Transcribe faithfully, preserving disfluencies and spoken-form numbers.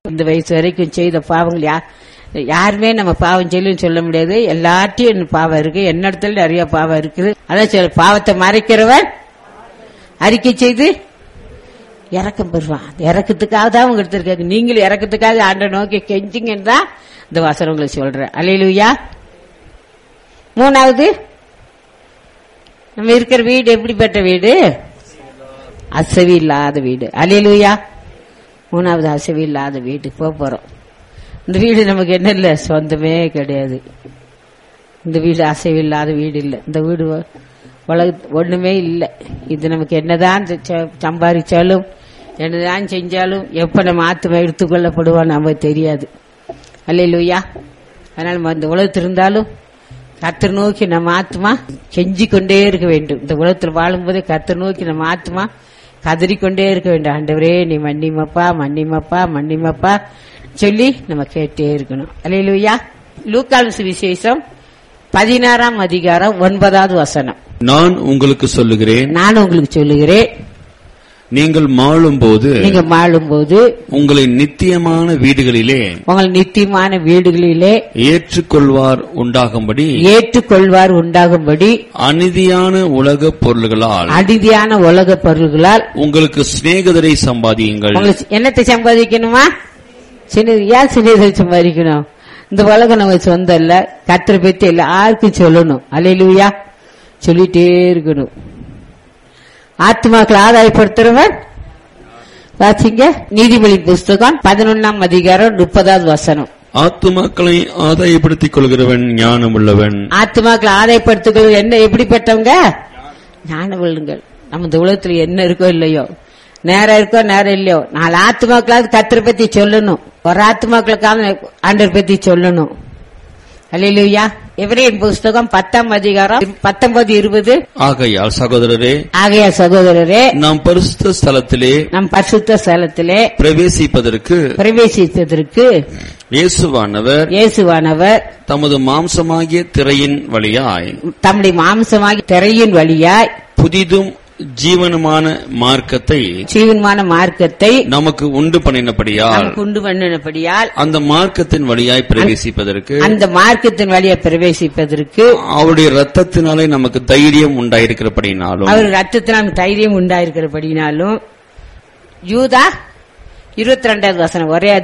இந்த வயசு வரைக்கும் செய்த பாவங்கள் யார் யாருமே நம்ம பாவம் செய்யலன்னு சொல்ல முடியாது. எல்லாத்தையும் பாவம் இருக்கு, என்னிடத்துல நிறைய பாவம் இருக்குது. அதான் சொல்ல, பாவத்தை மறைக்கிறவன் அறிக்கை செய்து இறக்கம் பெறுவான். இறக்கத்துக்காக தான் அவங்க எடுத்திருக்காங்க. நீங்களும் இறக்கத்துக்காக ஆண்ட நோக்கி கெஞ்சிங்கன்னு தான் இந்த வசனம் உங்களுக்கு சொல்றேன். அல்லேலூயா. மூணாவது, நம்ம இருக்கிற வீடு எப்படிப்பட்ட வீடு? அசைவு இல்லாத வீடு. அல்லேலூயா. மூணாவது, அசைவு இல்லாத வீட்டுக்கு போக போறோம். இந்த வீடு நமக்கு என்ன இல்லை, சொந்தமே கிடையாது. இந்த வீடு அசைவு இல்லாத வீடு இல்லை. இந்த வீடு உலக ஒண்ணுமே இல்லை. இது நமக்கு என்னதான் சம்பாதிச்சாலும் என்னதான் செஞ்சாலும் எப்ப நம்ம ஆத்மா எடுத்துக்கொள்ளப்படுவோம் நமக்கு தெரியாது. அல்லேலூயா. அதனால நம்ம இந்த உலகத்தில் இருந்தாலும் கர்த்தர் நோக்கி நம்ம ஆத்மா செஞ்சு கொண்டே இருக்க வேண்டும். இந்த உலகத்தில் வாழும்போதே கர்த்தர் நோக்கி நம்ம ஆத்மா கதறிக்கொண்டே இருக்க வேண்டும். ஆண்டவரே நீ மன்னிமப்பா மன்னிமப்பா மன்னிமப்பா சொல்லி நம்ம கேட்டே இருக்கணும். அல்லேலூயா. லூக்கால் சுவிசேஷம் பதினாறாம் அதிகாரம் ஒன்பதாவது வசனம். நான் உங்களுக்கு சொல்லுகிறேன் நான் உங்களுக்கு சொல்லுகிறேன் நீங்கள் மாளும் போது நீங்க மாளும் போது உங்களை நித்தியமான வீடுகளிலே உங்கள் நித்தியமான வீடுகளிலே ஏற்றுக்கொள்வார் உண்டாகும்படி ஏற்றுக்கொள்வார் உண்டாகும்படி அநீதியான உலக பொருள்களால் அநீதியான உலக பொருள்களால் உங்களுக்கு சிநேகிதரை சம்பாதியுங்கள். உங்களுக்கு என்னத்தை சம்பாதிக்கணுமா? சின்ன ஏன் சின்னதை சம்பாதிக்கணும்? இந்த உலகம் நம்ம சொந்தம் இல்ல. கர்த்தரை பத்தி எல்லாருக்கும் சொல்லணும். அல்லேலூயா. சொல்லிட்டே இருக்கணும். ஆத்மாக்களை ஆதாயப்படுத்துறவன் வாசிங்க நீதிமொழி புஸ்தகம் பதினொன்னாம் அதிகாரம் முப்பதாவது வசனம். ஆத்துமாக்களை ஆதாயப்படுத்திக் கொள்கிறவன் ஞானம் உள்ளவன். ஆத்மாக்களை ஆதாயப்படுத்துகிறது என்ன எப்படிப்பட்டவங்க? ஞானம் உள்ளவங்கள். நம்ம இந்த உலகத்துல என்ன இருக்கோ இல்லையோ, நேரம் இருக்கோ நேரம் இல்லையோ, நாலு ஆத்மாக்களாவது கர்த்தரை பத்தி சொல்லணும். ஒரு ஆத்மாக்களுக்காக ஆண்டவர் பத்தி சொல்லணும். அல்லேலூயா. எபிரேயர் புஸ்தகம் பத்தாம் அதிகாரம் பத்தொன்பது இருபது. ஆகையால் சகோதரரே ஆகையால் சகோதரரே நாம் பரிசுத்த ஸ்தலத்திலே நம் பரிசுத்த ஸ்தலத்திலே பிரவேசிப்பதற்கு பிரவேசித்ததற்கு இயேசுவானவர் இயேசுவானவர் தமது மாம்சமாகிய திரையின் வழியாய் தம்முடைய மாம்சமாகிய திரையின் வழியாய் புதிதும் ஜீவனமான மார்க்கத்தை ஜீவனமான மார்க்கத்தை நமக்கு உண்டு பண்ணினபடியால் உண்டு பண்ணினபடியால் அந்த மார்க்கத்தின் வழியாய் பிரவேசிப்பதற்கு அந்த மார்க்கத்தின் வழியாய் பிரவேசிப்பதற்கு அவருடைய ரத்தத்தினாலே நமக்கு தைரியம் உண்டாயிருக்கிறபடினாலும் அவர் ரத்தத்தினால் தைரியம் உண்டாயிருக்கிறபடினாலும் யூதா இருபத்தி ரெண்டாவது வசனம் ஒரே